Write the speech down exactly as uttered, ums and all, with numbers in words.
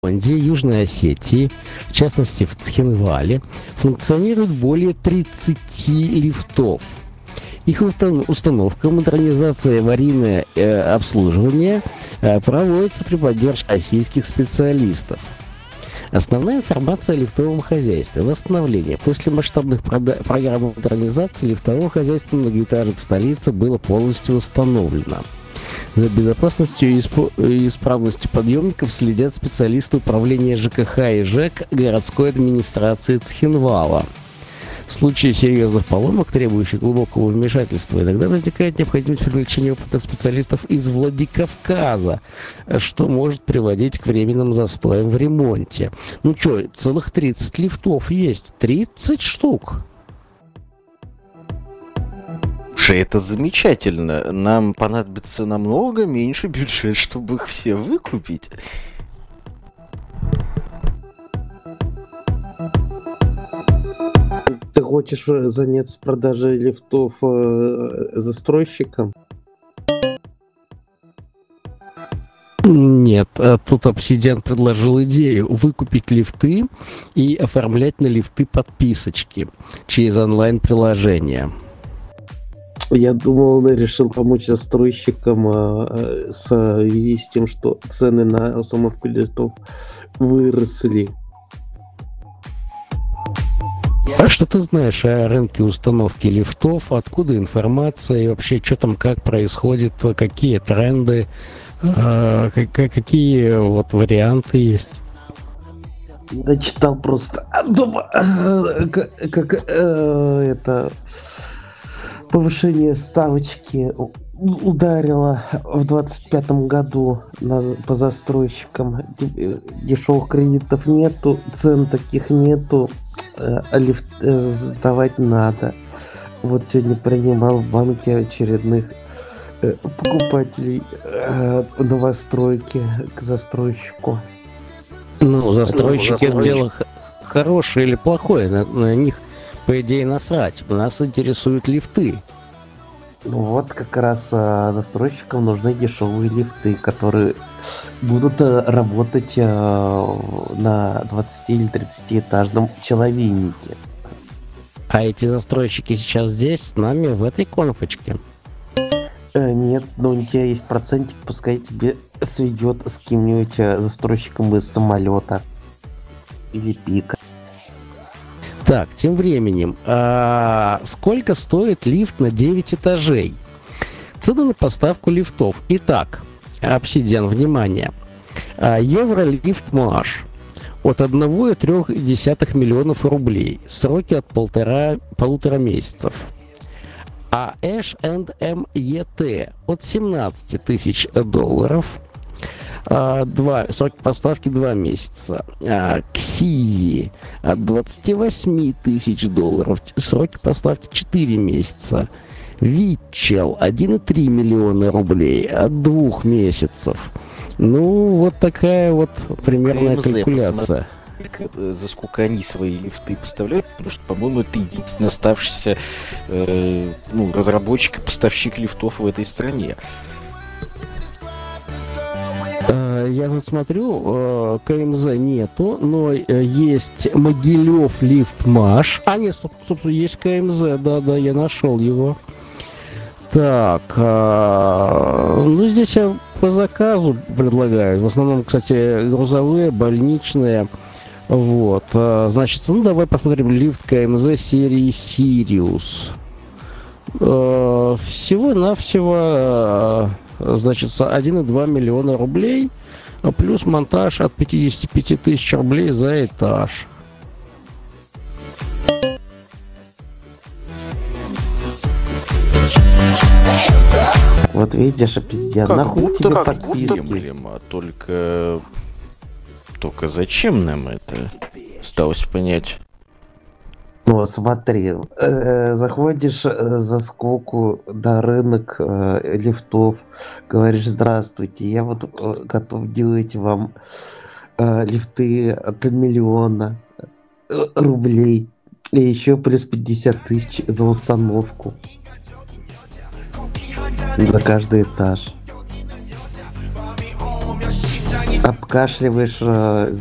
Ирландии, Южной Осетии, в частности в Цхинвале, функционирует более тридцати лифтов. Их установка, модернизация и аварийное э, обслуживание э, проводится при поддержке российских специалистов. Основная информация о лифтовом хозяйстве. Восстановление. После масштабных прода- программ модернизации лифтового хозяйства многоэтажек столицы было полностью восстановлено. За безопасностью и исп- исправностью подъемников следят специалисты управления ЖКХ и ЖЭК городской администрации Цхинвала. В случае серьезных поломок, требующих глубокого вмешательства, иногда возникает необходимость привлечения опытных специалистов из Владикавказа, что может приводить к временным застоям в ремонте. Ну что, целых тридцать лифтов есть. тридцать штук. Это замечательно. Нам понадобится намного меньше бюджет, чтобы их все выкупить. Ты хочешь заняться продажей лифтов э, застройщикам? Нет, тут Obsidian предложил идею выкупить лифты и оформлять на лифты подписочки через онлайн-приложение. Я думал, он решил помочь застройщикам э, с, в связи с тем, что цены на установку лифтов выросли. А что ты знаешь о рынке установки лифтов? Откуда информация и вообще, что там, как происходит, какие тренды, э, какие вот варианты есть? Да читал просто. Дома, э, как, как э, это повышение ставочки ударило в двадцать пятом году на, по застройщикам. Дешевых кредитов нету, цен таких нету, а лифт сдавать надо. Вот сегодня принимал в банке очередных покупателей новостройки к застройщику. Ну, застройщики это дело х- хорошее или плохое, на, на них, по идее, насрать. Нас интересуют лифты. Ну вот как раз а, застройщикам нужны дешевые лифты, которые будут а, работать а, на двадцати или тридцатиэтажном человейнике. А эти застройщики сейчас здесь, с нами, в этой конфочке? Э, нет, но у тебя есть процентик, пускай тебе сведет с кем-нибудь а, застройщиком из самолета или пика. Так, тем временем, а сколько стоит лифт на девять этажей? Цены на поставку лифтов. Итак, Obsidian, внимание. Евролифт Маш от одного и трёх десятых миллионов рублей. Сроки от полтора, полутора месяцев. А Эш энд Эм Е Т от семнадцати тысяч долларов. А, два, сроки поставки два месяца. А, Ксизи от двадцати восьми тысяч долларов. Сроки поставки четыре месяца. Витчел один и три миллиона рублей от двух месяцев. Ну, вот такая вот примерная КМЗ, калькуляция. посмотри, за сколько они свои лифты поставляют, потому что, по-моему, это единственный оставшийся э, ну, разработчик и поставщик лифтов в этой стране. Я тут смотрю, КМЗ нету, но есть Могилев лифт Маш. А, нет, собственно, есть КМЗ, да-да, я нашел его. Так, ну здесь я по заказу предлагаю. В основном, кстати, грузовые, больничные. Вот, значит, ну давай посмотрим лифт КМЗ серии Сириус. Всего-навсего, значит, один и два миллиона рублей. Плюс монтаж от пятидесяти пяти тысяч рублей за этаж. Вот видишь, пиздец, Как нахуй будто тебе как подписки? приемлемо, только... Только зачем нам это? Осталось понять. Ну, смотри, э, заходишь э, за сколько на рынок э, лифтов, говоришь: здравствуйте, я вот э, готов делать вам э, лифты от миллиона э, рублей, и еще плюс пятьдесят тысяч за установку за каждый этаж. обкашливаешь э,